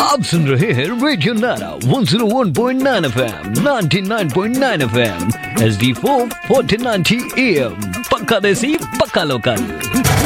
आप सुन रहे हैं रेडियो नारा 101.9 FM, 99.9 FM, HD4 1490 AM। पक्का देसी पक्का लोकल।